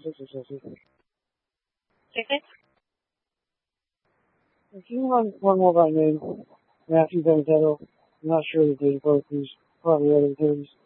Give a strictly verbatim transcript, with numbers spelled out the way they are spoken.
six or so. Six. Six six? Can you run one more by name? Matthew Benedetto. I'm not sure the date of birth. He's probably early thirties.